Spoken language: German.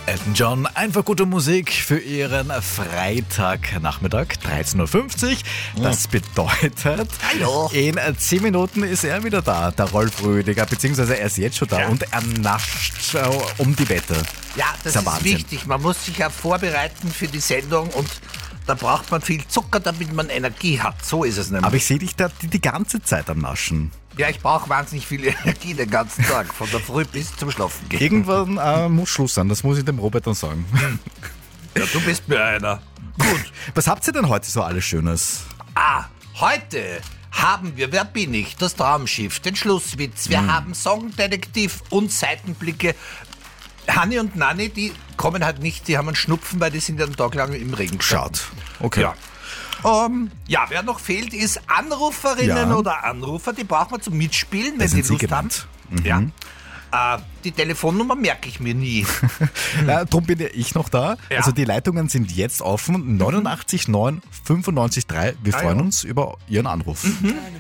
Elton John, einfach gute Musik für Ihren Freitagnachmittag, 13.50 Uhr. Das bedeutet, Hallo. in 10 Minuten ist er wieder da, der Rolf Rüdiger, beziehungsweise er ist jetzt schon da und er nascht um die Wette. Ja, das der ist Wahnsinn. wichtig. Man muss sich ja vorbereiten für die Sendung und da braucht man viel Zucker, damit man Energie hat. So ist es nämlich. Aber ich sehe dich da die ganze Zeit am Naschen. Ja, ich brauche wahnsinnig viel Energie den ganzen Tag, von der Früh bis zum Schlafen gehen. Irgendwann muss Schluss sein, das muss ich dem Robert dann sagen. Ja, du bist mir einer. Gut. Was habt ihr denn heute so alles Schönes? Heute haben wir Wer bin ich? Das Traumschiff, den Schlusswitz. Wir haben Songdetektiv und Seitenblicke. Hanni und Nanni, die kommen halt nicht, die haben einen Schnupfen, weil die sind ja einen Tag lang im Regen gestanden. Schaut. Okay. Ja. Wer noch fehlt, ist Anruferinnen Ja. oder Anrufer, die brauchen wir zum Mitspielen, wenn Da sie sind Sie Lust haben. gemeint. Ja. Die Telefonnummer merke ich mir nie. Darum bin ja ich noch da. Ja. Also die Leitungen sind jetzt offen. 89 9 95 3. Wir freuen ja. uns über Ihren Anruf.